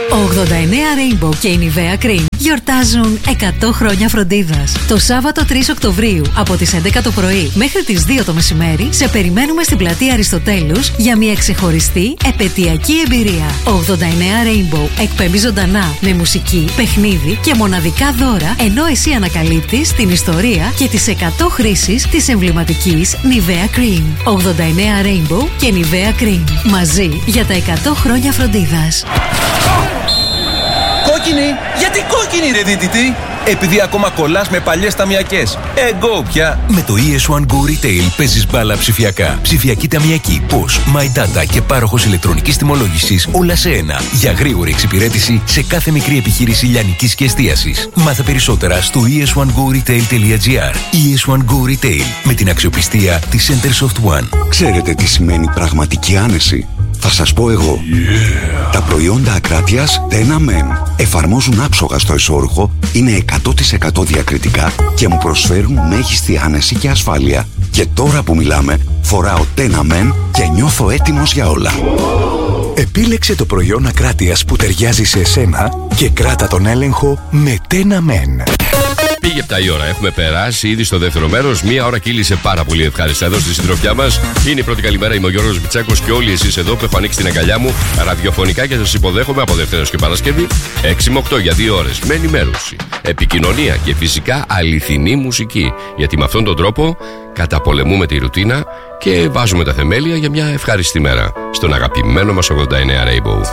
89 Rainbow και η Nivea Cream γιορτάζουν 100 χρόνια φροντίδας. Το Σάββατο 3 Οκτωβρίου από τις 11 το πρωί μέχρι τις 2 το μεσημέρι σε περιμένουμε στην πλατεία Αριστοτέλους για μια ξεχωριστή επετειακή εμπειρία. 89 Rainbow εκπέμπει ζωντανά με μουσική, παιχνίδι και μοναδικά δώρα, ενώ εσύ ανακαλύπτεις την ιστορία και τις 100 χρήσεις της εμβληματικής Nivea Cream. 89 Rainbow και Nivea Cream. Μαζί για τα 100 χρόνια φροντίδας. Κόκκινη! Γιατί κόκκινη ρε δίτητη? Επειδή ακόμα κολλάς με παλιές ταμιακές. Εγώ πια! Με το ES1 Go Retail παίζεις μπάλα ψηφιακά. Ψηφιακή ταμιακή, POS, My Data και πάροχος ηλεκτρονικής τιμολόγησης όλα σε ένα. Για γρήγορη εξυπηρέτηση σε κάθε μικρή επιχείρηση λιανικής και εστίασης. Μάθε περισσότερα στο es1goretail.gr. ES1 Go Retail με την αξιοπιστία της Centersoft One. Ξέρετε τι σημαίνει πραγματική άνεση? Θα σας πω εγώ. Τα προϊόντα Ακράτειας Tena Men εφαρμόζουν άψογα στο εσώρουχο, είναι 100% διακριτικά και μου προσφέρουν μέγιστη άνεση και ασφάλεια. Και τώρα που μιλάμε, φοράω Tena Men και νιώθω έτοιμος για όλα. Επίλεξε το προϊόν Ακράτειας που ταιριάζει σε εσένα και κράτα τον έλεγχο με Tena Men. Πήγε 7 η ώρα. Έχουμε περάσει ήδη στο δεύτερο μέρος. Μία ώρα κύλησε πάρα πολύ ευχάριστα εδώ στη συντροφιά μας. Είναι η πρώτη καλημέρα. Είμαι ο Γιώργος Μπιτσάκος και όλοι εσείς εδώ που έχω ανοίξει την αγκαλιά μου ραδιοφωνικά και σας υποδέχομαι από Δευτέρα και Παρασκευή 6 με 8 για 2 ώρες. Με ενημέρωση, επικοινωνία και φυσικά αληθινή μουσική. Γιατί με αυτόν τον τρόπο καταπολεμούμε τη ρουτίνα και βάζουμε τα θεμέλια για μια ευχάριστη μέρα στον αγαπημένο μας 89 Rainbow.